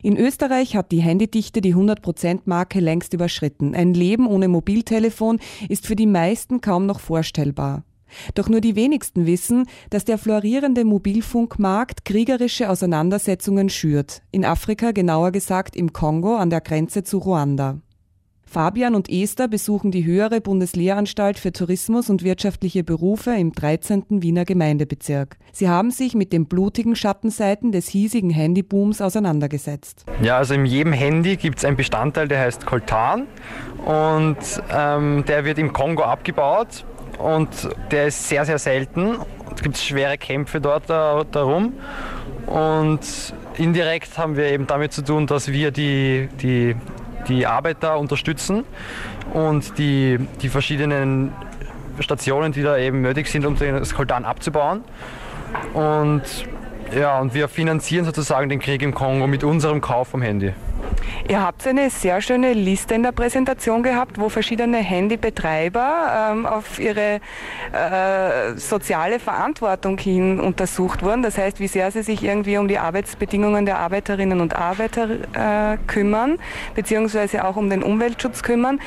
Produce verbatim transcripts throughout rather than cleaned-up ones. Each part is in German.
In Österreich hat die Handydichte die hundert-Prozent-Marke längst überschritten. Ein Leben ohne Mobiltelefon ist für die meisten kaum noch vorstellbar. Doch nur die wenigsten wissen, dass der florierende Mobilfunkmarkt kriegerische Auseinandersetzungen schürt. In Afrika, genauer gesagt im Kongo an der Grenze zu Ruanda. Fabian und Esther besuchen die höhere Bundeslehranstalt für Tourismus und wirtschaftliche Berufe im dreizehnten Wiener Gemeindebezirk. Sie haben sich mit den blutigen Schattenseiten des hiesigen Handybooms auseinandergesetzt. Ja, also in jedem Handy gibt es einen Bestandteil, der heißt Coltan und ähm, der wird im Kongo abgebaut und der ist sehr, sehr selten. Es gibt schwere Kämpfe dort da, darum und indirekt haben wir eben damit zu tun, dass wir die, die die Arbeiter unterstützen und die, die verschiedenen Stationen, die da eben nötig sind, um das Coltan abzubauen. Und, ja, und wir finanzieren sozusagen den Krieg im Kongo mit unserem Kauf vom Handy. Ihr habt eine sehr schöne Liste in der Präsentation gehabt, wo verschiedene Handybetreiber ähm, auf ihre äh, soziale Verantwortung hin untersucht wurden. Das heißt, wie sehr sie sich irgendwie um die Arbeitsbedingungen der Arbeiterinnen und Arbeiter äh, kümmern, beziehungsweise auch um den Umweltschutz kümmern.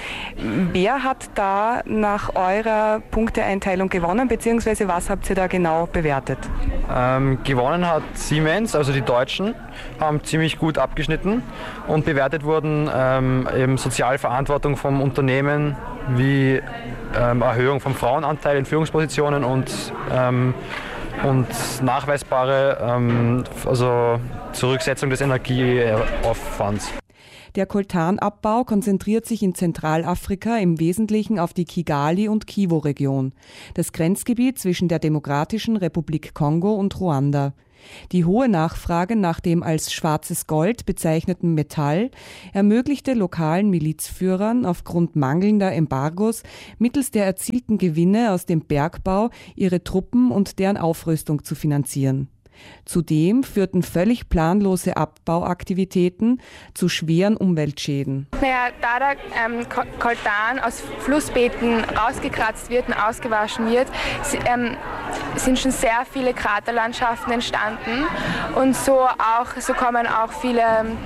Wer hat da nach eurer Punkteeinteilung gewonnen, beziehungsweise was habt ihr da genau bewertet? Ähm, gewonnen hat Siemens, also die Deutschen, haben ziemlich gut abgeschnitten. Und bewertet wurden ähm, eben Sozialverantwortung vom Unternehmen wie ähm, Erhöhung vom Frauenanteil in Führungspositionen und, ähm, und nachweisbare ähm, also Zurücksetzung des Energieaufwands. Der Coltanabbau konzentriert sich in Zentralafrika im Wesentlichen auf die Kigali- und Kivu-Region, das Grenzgebiet zwischen der Demokratischen Republik Kongo und Ruanda. Die hohe Nachfrage nach dem als schwarzes Gold bezeichneten Metall ermöglichte lokalen Milizführern aufgrund mangelnder Embargos mittels der erzielten Gewinne aus dem Bergbau ihre Truppen und deren Aufrüstung zu finanzieren. Zudem führten völlig planlose Abbauaktivitäten zu schweren Umweltschäden. Naja, da der ähm, Coltan aus Flussbeeten rausgekratzt wird und ausgewaschen wird, ähm, sind schon sehr viele Kraterlandschaften entstanden und so auch so kommen auch viele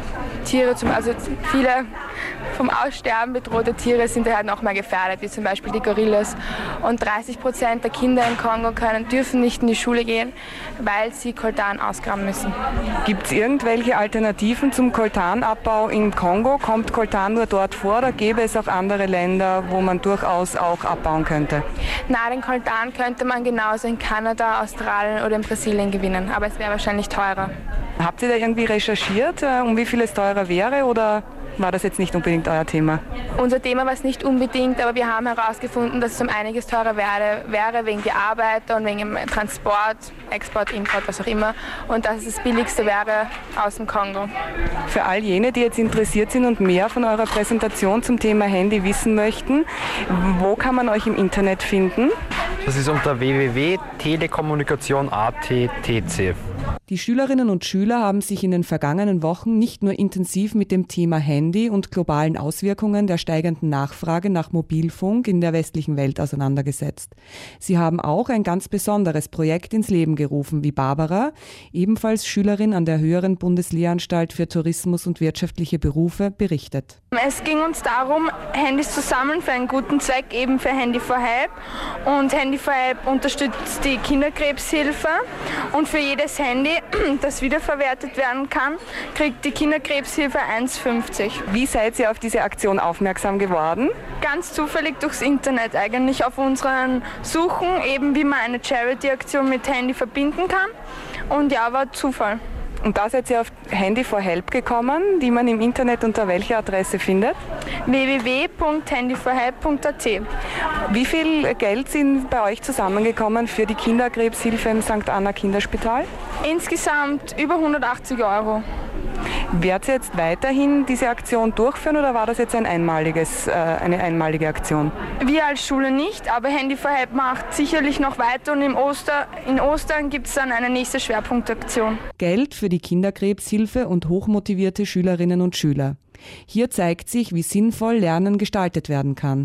Tiere zum, also viele vom Aussterben bedrohte Tiere sind halt noch mehr gefährdet, wie zum Beispiel die Gorillas. Und dreißig Prozent der Kinder in Kongo können, dürfen nicht in die Schule gehen, weil sie Coltan ausgraben müssen. Gibt es irgendwelche Alternativen zum Coltanabbau in Kongo? Kommt Coltan nur dort vor oder gäbe es auch andere Länder, wo man durchaus auch abbauen könnte? Na, den Coltan könnte man genauso in Kanada, Australien oder in Brasilien gewinnen, aber es wäre wahrscheinlich teurer. Habt ihr da irgendwie recherchiert, um wie viel es teurer wäre oder war das jetzt nicht unbedingt euer Thema? Unser Thema war es nicht unbedingt, aber wir haben herausgefunden, dass es um einiges teurer wäre, wäre wegen der Arbeiter und wegen dem Transport, Export, Import, was auch immer. Und dass es das Billigste wäre aus dem Kongo. Für all jene, die jetzt interessiert sind und mehr von eurer Präsentation zum Thema Handy wissen möchten, wo kann man euch im Internet finden? Das ist unter w w w punkt telekommunikation punkt a t t c. Die Schülerinnen und Schüler haben sich in den vergangenen Wochen nicht nur intensiv mit dem Thema Handy und globalen Auswirkungen der steigenden Nachfrage nach Mobilfunk in der westlichen Welt auseinandergesetzt. Sie haben auch ein ganz besonderes Projekt ins Leben gerufen, wie Barbara, ebenfalls Schülerin an der höheren Bundeslehranstalt für Tourismus und wirtschaftliche Berufe, berichtet. Es ging uns darum, Handys zu sammeln für einen guten Zweck, eben für Handy for Help. Und Handy for Help unterstützt die Kinderkrebshilfe und für jedes Handy, das wiederverwertet werden kann, kriegt die Kinderkrebshilfe eins fünfzig. Wie seid ihr auf diese Aktion aufmerksam geworden? Ganz zufällig durchs Internet eigentlich, auf unseren Suchen, eben wie man eine Charity-Aktion mit Handy verbinden kann. Und ja, war Zufall. Und da seid ihr auf Handy for Help gekommen, die man im Internet unter welcher Adresse findet? w w w punkt handy for help punkt a t. Wie viel Geld sind bei euch zusammengekommen für die Kinderkrebshilfe im Sankt Anna Kinderspital? Insgesamt über hundertachtzig Euro. Werdet ihr jetzt weiterhin diese Aktion durchführen oder war das jetzt ein einmaliges, äh, eine einmalige Aktion? Wir als Schule nicht, aber Handy for Help macht sicherlich noch weiter und im Oster, in Ostern gibt es dann eine nächste Schwerpunktaktion. Geld für die Kinderkrebshilfe und hochmotivierte Schülerinnen und Schüler. Hier zeigt sich, wie sinnvoll Lernen gestaltet werden kann.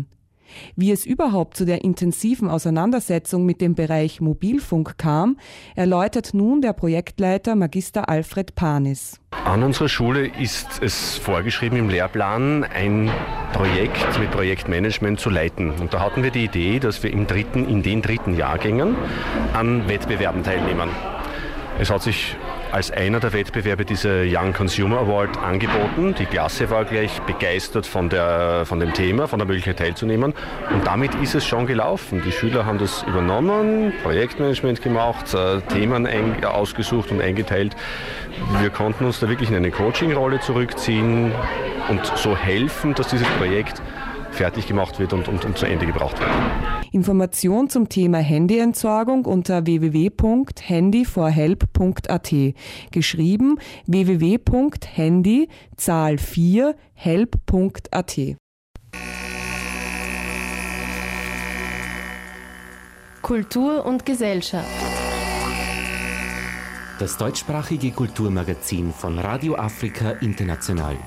Wie es überhaupt zu der intensiven Auseinandersetzung mit dem Bereich Mobilfunk kam, erläutert nun der Projektleiter Magister Alfred Panis. An unserer Schule ist es vorgeschrieben im Lehrplan, ein Projekt mit Projektmanagement zu leiten. Und da hatten wir die Idee, dass wir im dritten, in den dritten Jahrgängen an Wettbewerben teilnehmen. Es hat sich als einer der Wettbewerbe dieser Young Consumer Award angeboten. Die Klasse war gleich begeistert von, der, von dem Thema, von der Möglichkeit teilzunehmen. Und damit ist es schon gelaufen. Die Schüler haben das übernommen, Projektmanagement gemacht, äh, Themen ein, ausgesucht und eingeteilt. Wir konnten uns da wirklich in eine Coaching-Rolle zurückziehen und so helfen, dass dieses Projekt fertig gemacht wird und, und, und zu Ende gebracht wird. Information zum Thema Handyentsorgung unter w w w punkt handy for help punkt a t. Geschrieben w w w punkt handy Zahl vier help punkt a t. Kultur und Gesellschaft. Das deutschsprachige Kulturmagazin von Radio Afrika International.